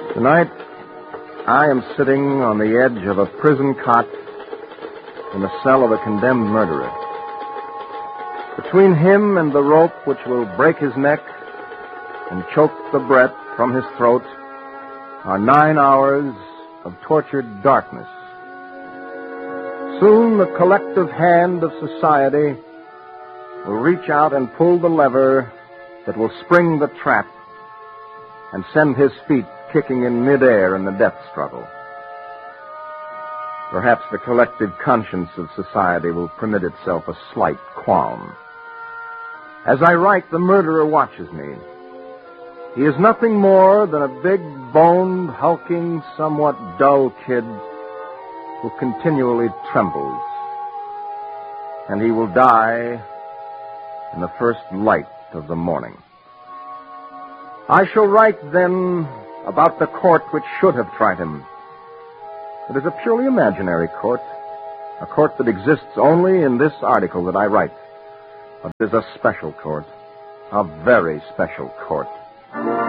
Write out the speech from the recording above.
Tonight, I am sitting on the edge of a prison cot in the cell of a condemned murderer. Between him and the rope which will break his neck and choke the breath from his throat are 9 hours of tortured darkness. Soon the collective hand of society will reach out and pull the lever that will spring the trap and send his feet kicking in midair in the death struggle. Perhaps the collective conscience of society will permit itself a slight qualm. As I write, the murderer watches me. He is nothing more than a big-boned, hulking, somewhat dull kid who continually trembles. And he will die in the first light of the morning. I shall write, then, about the court which should have tried him. It is a purely imaginary court, a court that exists only in this article that I write. But it is a special court, a very special court.